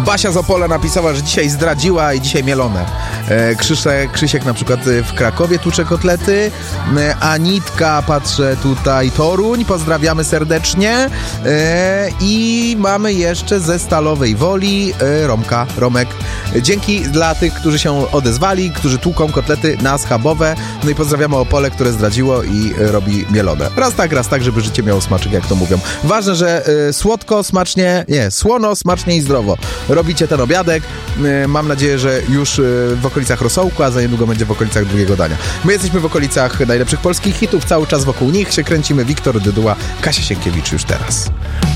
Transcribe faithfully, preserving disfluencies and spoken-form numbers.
Basia z Opola napisała, że dzisiaj zdradziła i dzisiaj mielone. E, Krzysiek, Krzysiek na przykład w Krakowie tucze kotlety. E, Anitka, patrzę tutaj, Toruń, pozdrawiamy serdecznie. E, I mamy jeszcze ze Stalowej Woli e, Romka, Romek. Dzięki dla tych, którzy się odezwali, którzy tłuką kotlety na schabowe. No i pozdrawiamy Opole, które zdradziło i e, robi mielone. Raz tak, raz tak, żeby życie miało smaczek, jak to mówią. Ważne, że e, słodko, smacznie, nie, słono, smacznie i zdrowo. Robicie ten obiadek. E, mam nadzieję, że już e, w okolicach rosołku, a za niedługo będzie w okolicach drugiego dania. My jesteśmy w okolicach najlepszych polskich hitów, cały czas wokół nich się kręcimy. Wiktor Dyduła, Kasia Sienkiewicz już teraz.